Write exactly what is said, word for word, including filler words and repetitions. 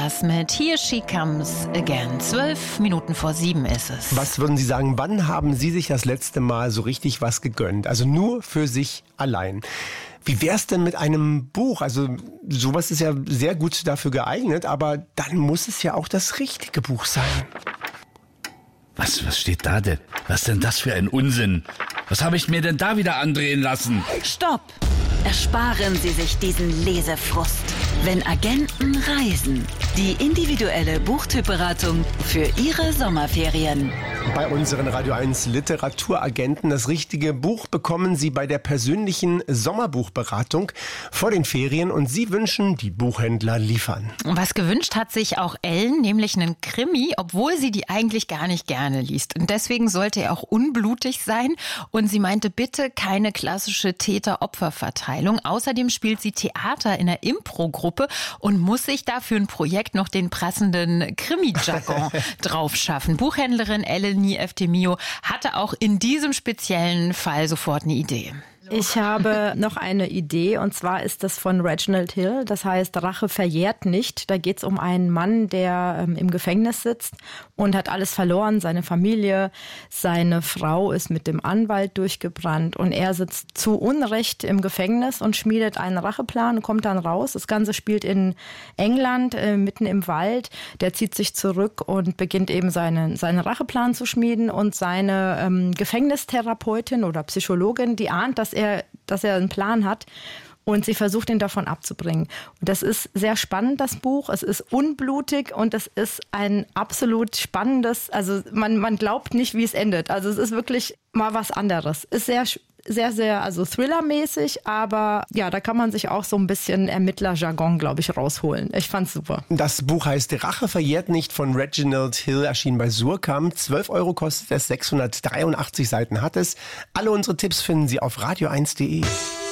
war's mit Here She Comes Again. Zwölf Minuten vor sieben ist es. Was würden Sie sagen, wann haben Sie sich das letzte Mal so richtig was gegönnt? Also nur für sich allein. Wie wär's denn mit einem Buch? Also sowas ist ja sehr gut dafür geeignet, aber dann muss es ja auch das richtige Buch sein. Was, was steht da denn? Was denn das für ein Unsinn? Was habe ich mir denn da wieder andrehen lassen? Stopp! Ersparen Sie sich diesen Lesefrust. Wenn Agenten reisen. Die individuelle Buchtypberatung für Ihre Sommerferien. Bei unseren Radio eins Literaturagenten das richtige Buch bekommen Sie bei der persönlichen Sommerbuchberatung vor den Ferien und Sie wünschen, die Buchhändler liefern. Was gewünscht hat sich auch Ellen, nämlich einen Krimi, obwohl sie die eigentlich gar nicht gerne liest. Und deswegen sollte er auch unblutig sein. Und sie meinte, bitte keine klassische Täter-Opfer-Verteilung. Außerdem spielt sie Theater in einer Impro-Gruppe und muss sich dafür ein Projekt noch den passenden Krimi-Jargon drauf schaffen. Buchhändlerin Eleni Eftemio hatte auch in diesem speziellen Fall sofort eine Idee. Ich habe noch eine Idee, und zwar ist das von Reginald Hill. Das heißt, Rache verjährt nicht. Da geht es um einen Mann, der ähm, im Gefängnis sitzt und hat alles verloren. Seine Familie, seine Frau ist mit dem Anwalt durchgebrannt und er sitzt zu Unrecht im Gefängnis und schmiedet einen Racheplan und kommt dann raus. Das Ganze spielt in England, äh, mitten im Wald. Der zieht sich zurück und beginnt eben seinen, seinen Racheplan zu schmieden, und seine ähm, Gefängnistherapeutin oder Psychologin, die ahnt, dass er, dass er einen Plan hat, und sie versucht, ihn davon abzubringen. Und das ist sehr spannend, das Buch. Es ist unblutig und es ist ein absolut spannendes, also man, man glaubt nicht, wie es endet. Also es ist wirklich mal was anderes. Ist sehr sehr, sehr, also Thriller-mäßig, aber ja, da kann man sich auch so ein bisschen Ermittler-Jargon, glaube ich, rausholen. Ich fand's super. Das Buch heißt Rache verjährt nicht von Reginald Hill, erschienen bei Surkamp. zwölf Euro kostet es, sechshundertdreiundachtzig Seiten hat es. Alle unsere Tipps finden Sie auf radio eins punkt de.